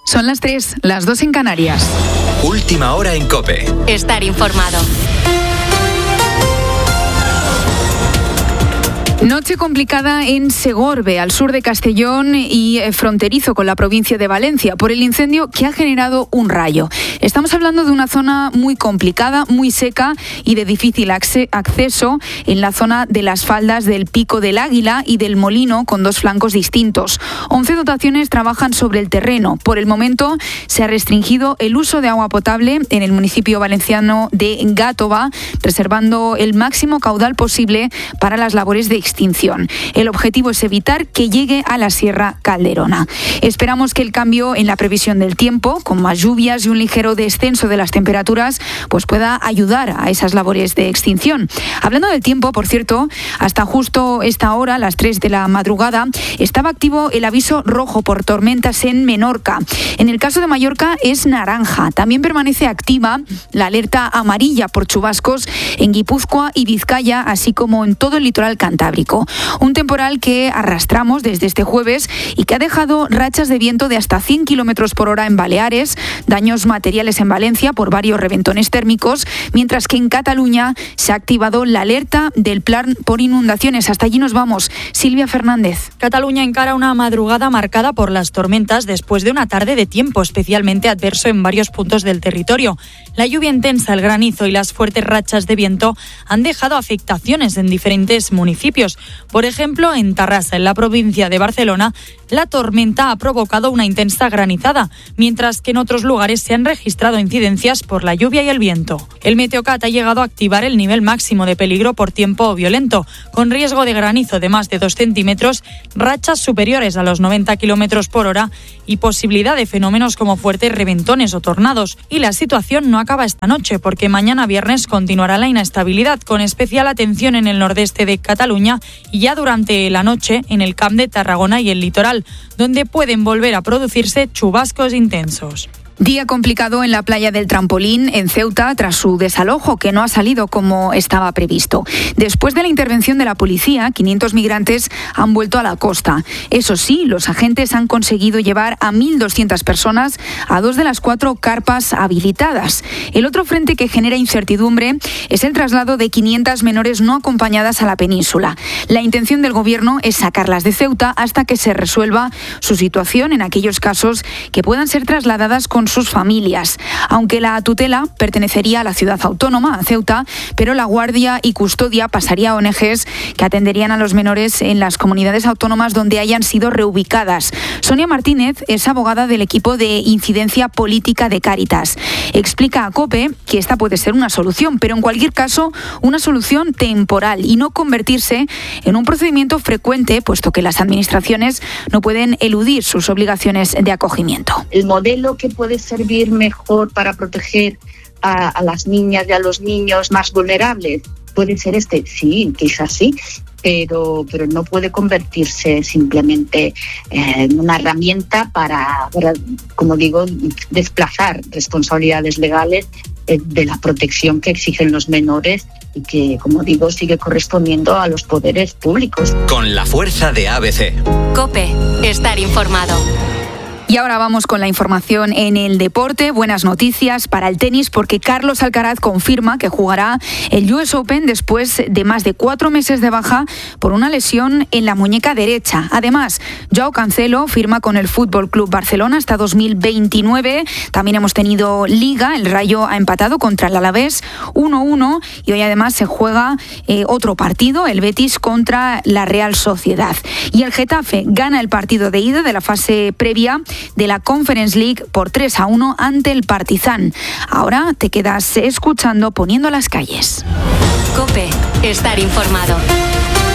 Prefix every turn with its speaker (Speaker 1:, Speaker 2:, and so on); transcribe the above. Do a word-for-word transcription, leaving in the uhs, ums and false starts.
Speaker 1: Son las tres, las dos en Canarias.
Speaker 2: Última hora en COPE.
Speaker 3: Estar informado.
Speaker 1: Noche complicada en Segorbe, al sur de Castellón y fronterizo con la provincia de Valencia, por el incendio que ha generado un rayo. Estamos hablando de una zona muy complicada, muy seca y de difícil acceso en la zona de las faldas del Pico del Águila y del Molino, con dos flancos distintos. once dotaciones trabajan sobre el terreno. Por el momento se ha restringido el uso de agua potable en el municipio valenciano de Gátova, reservando el máximo caudal posible para las labores de extinción. El objetivo es evitar que llegue a la Sierra Calderona. Esperamos que el cambio en la previsión del tiempo, con más lluvias y un ligero descenso de las temperaturas, pues pueda ayudar a esas labores de extinción. Hablando del tiempo, por cierto, hasta justo esta hora, a las tres de la madrugada, estaba activo el aviso rojo por tormentas en Menorca. En el caso de Mallorca es naranja. También permanece activa la alerta amarilla por chubascos en Guipúzcoa y Vizcaya, así como en todo el litoral cantábrico. Un temporal que arrastramos desde este jueves y que ha dejado rachas de viento de hasta cien kilómetros por hora en Baleares, daños materiales en Valencia por varios reventones térmicos, mientras que en Cataluña se ha activado la alerta del plan por inundaciones. Hasta allí nos vamos. Silvia Fernández.
Speaker 4: Cataluña encara una madrugada marcada por las tormentas después de una tarde de tiempo especialmente adverso en varios puntos del territorio. La lluvia intensa, el granizo y las fuertes rachas de viento han dejado afectaciones en diferentes municipios. Por ejemplo, en Tarrasa, en la provincia de Barcelona, la tormenta ha provocado una intensa granizada, mientras que en otros lugares se han registrado incidencias por la lluvia y el viento. El Meteocat ha llegado a activar el nivel máximo de peligro por tiempo violento, con riesgo de granizo de más de dos centímetros, rachas superiores a los noventa kilómetros por hora y posibilidad de fenómenos como fuertes reventones o tornados. Y la situación no acaba esta noche, porque mañana viernes continuará la inestabilidad, con especial atención en el nordeste de Cataluña y ya durante la noche en el Camp de Tarragona y el litoral, donde pueden volver a producirse chubascos intensos.
Speaker 1: Día complicado en la playa del Trampolín, en Ceuta, tras su desalojo, que no ha salido como estaba previsto. Después de la intervención de la policía, quinientos migrantes han vuelto a la costa. Eso sí, los agentes han conseguido llevar a mil doscientas personas a dos de las cuatro carpas habilitadas. El otro frente que genera incertidumbre es el traslado de quinientas menores no acompañadas a la península. La intención del gobierno es sacarlas de Ceuta hasta que se resuelva su situación en aquellos casos que puedan ser trasladadas con sus familias, aunque la tutela pertenecería a la ciudad autónoma, a Ceuta, pero la guardia y custodia pasaría a O N Ges que atenderían a los menores en las comunidades autónomas donde hayan sido reubicadas. Sonia Martínez es abogada del equipo de incidencia política de Cáritas. Explica a COPE que esta puede ser una solución, pero en cualquier caso una solución temporal y no convertirse en un procedimiento frecuente, puesto que las administraciones no pueden eludir sus obligaciones de acogimiento.
Speaker 5: El modelo que puede servir mejor para proteger a, a las niñas y a los niños más vulnerables puede ser este, sí, quizás sí, pero, pero no puede convertirse simplemente en una herramienta para, para, como digo, desplazar responsabilidades legales de la protección que exigen los menores y que, como digo, sigue correspondiendo a los poderes públicos.
Speaker 2: Con la fuerza de A B C.
Speaker 3: COPE, estar informado.
Speaker 1: Y ahora vamos con la información en el deporte. Buenas noticias para el tenis, porque Carlos Alcaraz confirma que jugará el U S Open después de más de cuatro meses de baja por una lesión en la muñeca derecha. Además, Joao Cancelo firma con el Fútbol Club Barcelona hasta dos mil veintinueve. También hemos tenido Liga. El Rayo ha empatado contra el Alavés uno uno y hoy además se juega eh, otro partido, el Betis contra la Real Sociedad. Y el Getafe gana el partido de ida de la fase previa de la Conference League por tres a uno ante el Partizan. Ahora te quedas escuchando Poniendo las calles.
Speaker 3: COPE, estar informado.